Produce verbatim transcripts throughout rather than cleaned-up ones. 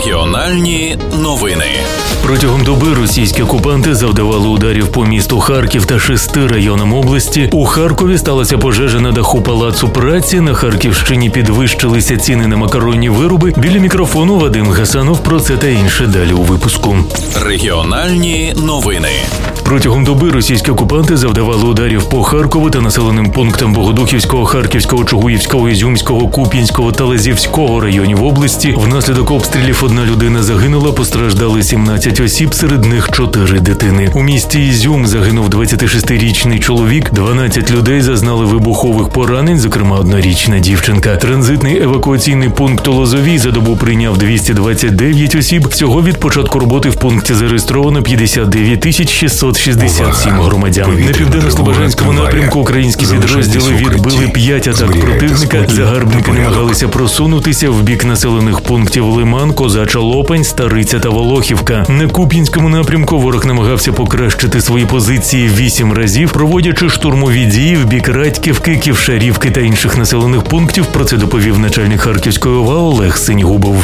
Регіональні новини. Протягом доби російські окупанти завдавали ударів по місту Харків та шести районам області. У Харкові сталася пожежа на даху Палацу праці. На Харківщині підвищилися ціни на макаронні вироби. Біля мікрофону Вадим Гасанов. Про це та інше далі у випуску. Регіональні новини. Протягом доби російські окупанти завдавали ударів по Харкову та населеним пунктам Богодухівського, Харківського, Чугуївського, Ізюмського, Куп'янського та Лазівського районів області. Внаслідок обстрілів одна людина загинула, постраждали сімнадцять осіб, серед них чотири дитини. У місті Ізюм загинув двадцятишестирічний чоловік, дванадцять людей зазнали вибухових поранень, зокрема однорічна дівчинка. Транзитний евакуаційний пункт у Лозовій за добу прийняв двісті двадцять дев'ять осіб. Всього від початку роботи в пункті зареєстровано п'ятдесят дев'ять тисяч шістсот шістдесят сім громадян. На південно-слобожанському напрямку українські підрозділи відбили п'ять атак противника. Загарбники намагалися просунутися в бік населених пунктів Лиман, Козача Лопань, Стариця та Волохівка. На Куп'янському напрямку ворог намагався покращити свої позиції вісім разів, проводячи штурмові дії в бік Радьківки, Ківшарівки та інших населених пунктів. Про це доповів начальник Харківської ОВА Олег Синьгубов.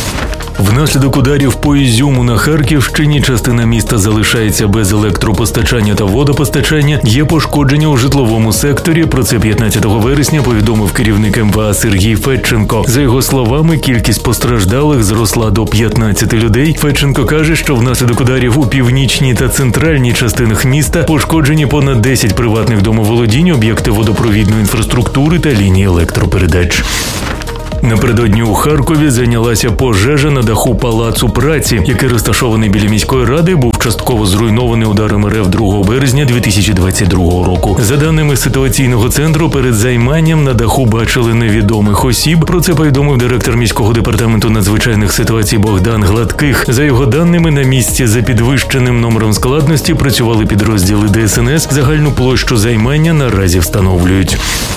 Внаслідок ударів по Ізюму на Харківщині частина міста залишається без електропостачання та водопостачання. Є пошкодження у житловому секторі. Про це п'ятнадцятого вересня повідомив керівник ем ве а Сергій Федченко. За його словами, кількість постраждалих зросла до п'ятнадцяти людей. Федченко каже, що внаслідок ударів у північній та центральній частинах міста пошкоджені понад десять приватних домоволодінь, об'єкти водопровідної інфраструктури та лінії електропередач. Напередодні у Харкові зайнялася пожежа на даху Палацу праці, який розташований біля міської ради, був частково зруйнований ударом РФ другого березня дві тисячі двадцять другого року. За даними ситуаційного центру, перед займанням на даху бачили невідомих осіб. Про це повідомив директор міського департаменту надзвичайних ситуацій Богдан Гладких. За його даними, на місці за підвищеним номером складності працювали підрозділи де ес ен ес. Загальну площу займання наразі встановлюють.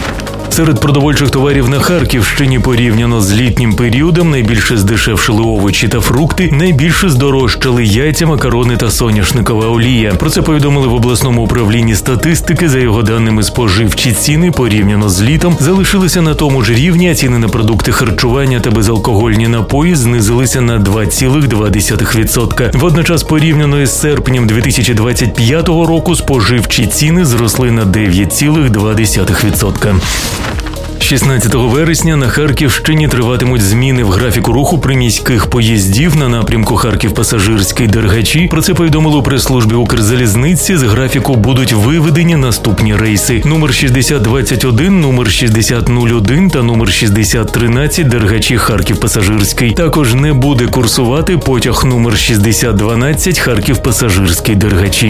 Серед продовольчих товарів на Харківщині порівняно з літнім періодом найбільше здешевшили овочі та фрукти, найбільше здорожчали яйця, макарони та соняшникова олія. Про це повідомили в обласному управлінні статистики. За його даними, споживчі ціни порівняно з літом залишилися на тому ж рівні, а ціни на продукти харчування та безалкогольні напої знизилися на два цілих два десятих відсотка. Водночас порівняно із серпнем дві тисячі двадцять п'ятого року споживчі ціни зросли на дев'ять цілих два десятих відсотка. шістнадцятого вересня на Харківщині триватимуть зміни в графіку руху приміських поїздів на напрямку Харків-Пасажирський – Дергачі. Про це повідомили у прес-службі Укрзалізниці. З графіку будуть виведені наступні рейси: номер шістдесят двадцять один, номер шістдесят нуль один та номер шістдесят тринадцять Дергачі – Харків-Пасажирський. Також не буде курсувати потяг номер шістдесят дванадцять Харків-Пасажирський – Дергачі.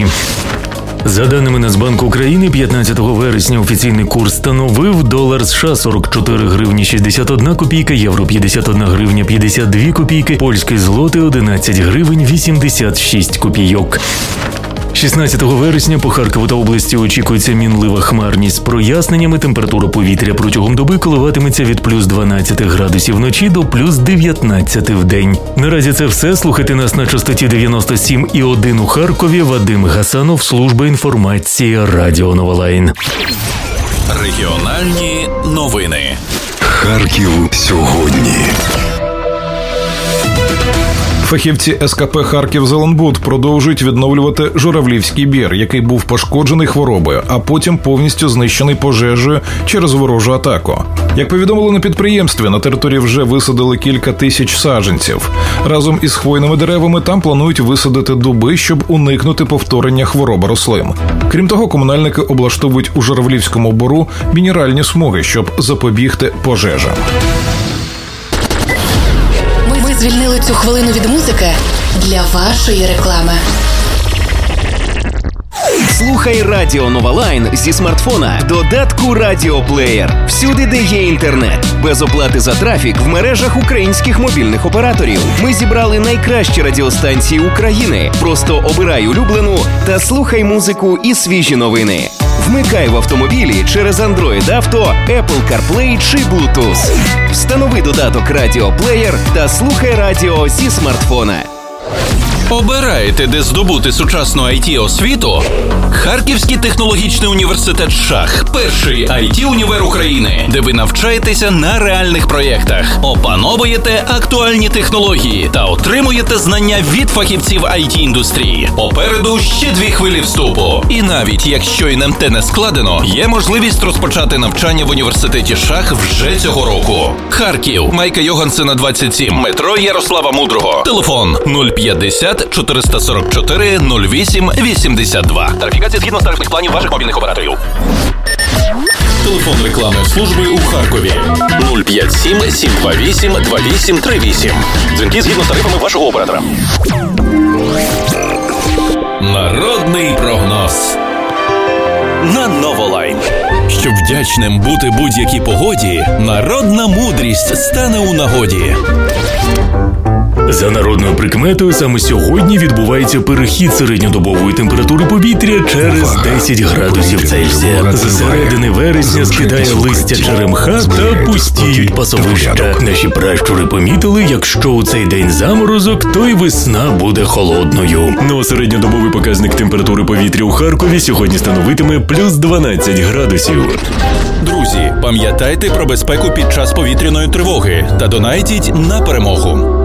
За даними Нацбанку України, п'ятнадцятого вересня офіційний курс становив: долар США сорок чотири гривні шістдесят одна копійка, євро п'ятдесят одна гривня п'ятдесят дві копійки, польський злотий одинадцять гривень вісімдесят шість копійок. шістнадцятого вересня по Харкову та області очікується мінлива хмарність з проясненнями. Температура повітря протягом доби коливатиметься від плюс дванадцять градусів вночі до плюс дев'ятнадцять в день. Наразі це все. Слухайте нас на частоті дев'яносто сім і один у Харкові. Вадим Гасанов, служба інформації Радіо Новолайн. Регіональні новини. Харків сьогодні. Фахівці ес ка пе «Харківзеленбуд» продовжують відновлювати Журавлівський бір, який був пошкоджений хворобою, а потім повністю знищений пожежею через ворожу атаку. Як повідомили на підприємстві, на території вже висадили кілька тисяч саджанців. Разом із хвойними деревами там планують висадити дуби, щоб уникнути повторення хвороби рослин. Крім того, комунальники облаштовують у Журавлівському бору мінеральні смуги, щоб запобігти пожежам. Звільнили цю хвилину від музики для вашої реклами. Слухай Радіо Новолайн зі смартфона, додатку Радіоплеєр. Всюди, де є інтернет. Без оплати за трафік в мережах українських мобільних операторів. Ми зібрали найкращі радіостанції України. Просто обирай улюблену та слухай музику і свіжі новини. Вмикай в автомобілі через Android Auto, Apple CarPlay чи Bluetooth. Встанови додаток Радіоплеєр та слухай радіо зі смартфона. Обираєте, де здобути сучасну ай ті-освіту? Харківський технологічний університет «Шах» – перший ай ті-універ України, де ви навчаєтеся на реальних проєктах, опановуєте актуальні технології та отримуєте знання від фахівців ай ті-індустрії. Попереду ще дві хвилі вступу. І навіть якщо ен ем те не складено, є можливість розпочати навчання в університеті «Шах» вже цього року. Харків, Майка Йогансена, двадцять сім, метро Ярослава Мудрого. Телефон нуль п'ятдесят чотириста сорок чотири нуль вісім вісімдесят два. Тарифікація згідно з тарифних планів ваших мобільних операторів. Телефон рекламної служби у Харкові нуль п'ять сім сім два вісім два вісім три вісім. Дзвінки згідно з тарифами вашого оператора. Народний прогноз на Новолайн. Щоб вдячним бути будь-якій погоді, народна мудрість стане у нагоді. За народною прикметою, саме сьогодні відбувається перехід середньодобової температури повітря через десять градусів Цельсія. З середини вересня скидає листя черемха та пустіють пасовища. Наші пращури помітили, якщо у цей день заморозок, то й весна буде холодною. Ну а середньодобовий показник температури повітря у Харкові сьогодні становитиме плюс дванадцять градусів. Друзі, пам'ятайте про безпеку під час повітряної тривоги та донайтіть на перемогу.